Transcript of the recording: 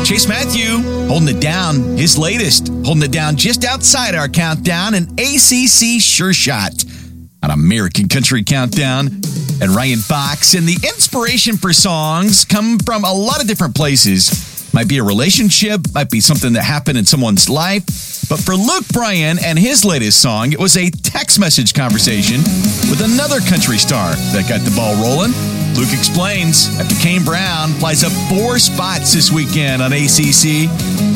Chase Matthew holding it down, his latest, holding it down just outside our countdown, an ACC Sure Shot on American Country Countdown. And Ryan Fox, and the inspiration for songs come from a lot of different places. Might be a relationship, might be something that happened in someone's life. But for Luke Bryan and his latest song, it was a text message conversation with another country star that got the ball rolling. Luke explains after Kane Brown flies up 4 spots this weekend on ACC.